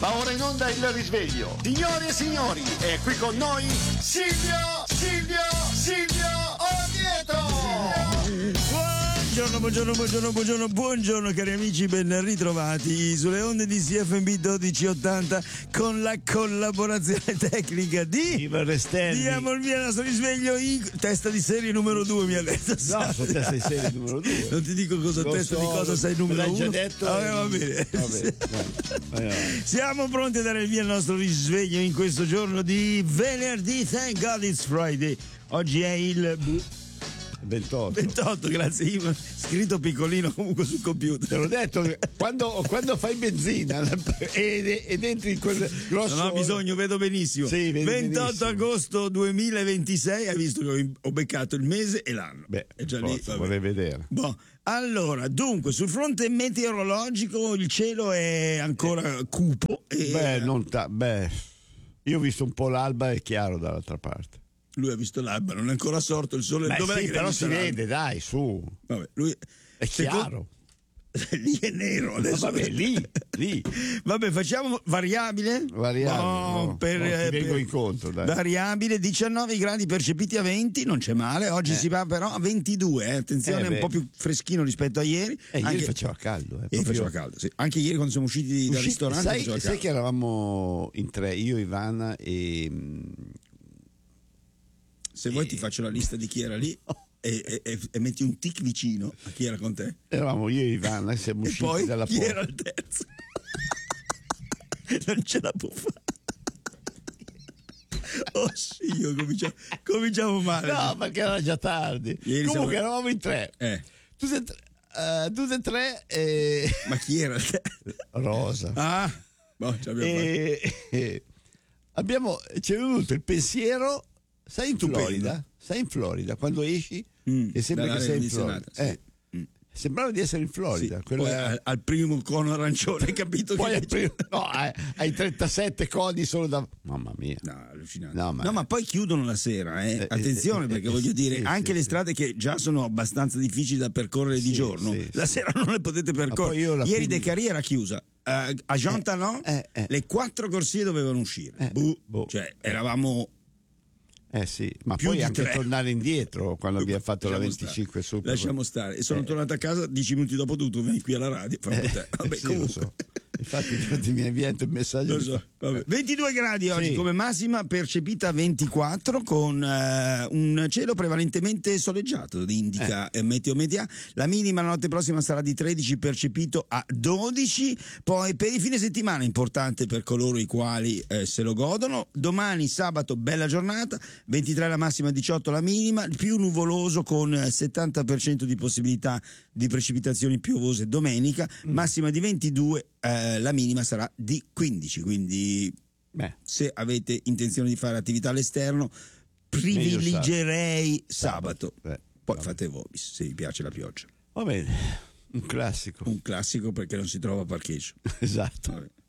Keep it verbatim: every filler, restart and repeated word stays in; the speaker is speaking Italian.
Va ora in onda il risveglio. Signori e signori, è qui con noi Silvio, Silvio, Silvio Orvieto. Buongiorno, buongiorno, buongiorno, buongiorno, buongiorno cari amici, ben ritrovati sulle onde di C F M B dodici ottanta con la collaborazione tecnica di Ivan Restelli. Diamo il via al nostro risveglio in testa di serie numero due, mi ha detto. No, sono testa di serie numero due. Non ti dico cosa Lo testa so, di cosa sei numero l'hai uno. già detto. Ah, va bene. Va bene, vai, vai. Siamo pronti a dare il via al nostro risveglio in questo giorno di venerdì. Thank God it's Friday. Oggi è il ventotto. ventotto, grazie Ivan. Scritto piccolino comunque sul computer. Te l'ho detto, quando, quando fai benzina ed, ed entri in quel grosso. Non ho bisogno, vedo benissimo. Sì, vedi ventotto benissimo. agosto duemilaventisei, hai visto che ho- ho beccato il mese e l'anno. Beh, è già lì. forza, vabbè. vorrei vedere. Boh. Allora, dunque, sul fronte meteorologico il cielo è ancora cupo. E Beh, non ta- beh, io ho visto un po' l'alba e chiaro dall'altra parte. lui ha visto l'alba, non è ancora sorto il sole. Beh, Dov'è sì, che però l'hai si visto l'alba? vede, dai, su. Vabbè, lui È secondo- chiaro. Lì è nero adesso. Vabbè, lì, lì. Vabbè, facciamo variabile. Variabile, No, no, per, no, ti eh, vengo per- incontro, dai. Variabile, diciannove gradi percepiti a venti, non c'è male. Oggi Eh. si va però a ventidue, eh. Attenzione, Eh, è un beh. po' più freschino rispetto a ieri. Eh, ieri Anche- faceva caldo. Eh, Ieri proprio- faceva caldo, sì. Anche ieri quando siamo usciti dal Usciti- ristorante sai, faceva sai caldo. che eravamo in tre, io, Ivana e mm, Se vuoi ti faccio la lista di chi era lì e, e- e- e metti un tic vicino a chi era con te. eravamo io e Ivana, siamo E usciti poi dalla chi porta. era il terzo? Non ce la può fare. Oh sì, io cominciamo, cominciamo male. No, perché era già tardi. Ieri Comunque siamo- eravamo in tre. Eh, Tutti e tre, eh, tutti e tre e... ma chi era il terzo? Rosa. Ah, boh, ci abbiamo fatto. E, e abbiamo, ci è venuto il pensiero, sai in Stupendo. Florida? Sai in Florida, quando esci Mm, e sembra che dall'area sei in condizionata, Florida. sì. Eh, Mm. sembrava di essere in Florida. Sì, Quella poi era- al, al primo cono arancione hai capito Poi che al primo- no, ai, ai trentasette codi solo da... Mamma mia. No, allucinante. No, No, ma- ma... poi chiudono la sera, eh. Eh, Attenzione, eh, perché eh, voglio dire, sì, anche sì, le sì. strade che già sono abbastanza difficili da percorrere di Sì, giorno, sì, la sì. sera non le potete percorrere. poi io la Ieri fine- De Caria era chiusa. Eh, a Jean Talon eh, eh. le quattro corsie dovevano uscire. Eh, Buh. boh. Cioè, eravamo Eh sì, ma più poi di anche tre. tornare indietro quando abbiamo fatto la Lasciamo venticinque stare. super. Lasciamo stare. E sono Eh. tornato a casa dieci minuti dopo tutto, vieni qui alla radio, farò te. Vabbè, Eh, sì, comunque. lo so. Infatti, infatti mi inviato il messaggio. Lo di- so, vabbè. ventidue gradi oggi Sì. come massima, percepita a ventiquattro con eh, un cielo prevalentemente soleggiato, indica eh. Meteo Media. La minima la notte prossima sarà di tredici, percepito a dodici. Poi per il fine settimana importante per coloro i quali eh, se lo godono. Domani sabato bella giornata, ventitré la massima, diciotto la minima, più nuvoloso con eh, settanta per cento di possibilità di precipitazioni piovose domenica, Mm. massima di ventidue, eh, la minima sarà di quindici, quindi Beh, se avete intenzione di fare attività all'esterno privilegerei sabato, Beh, poi vabbè. fate voi se vi piace la pioggia, va bene, un classico. un classico perché non si trova parcheggio. Esatto. Vabbè.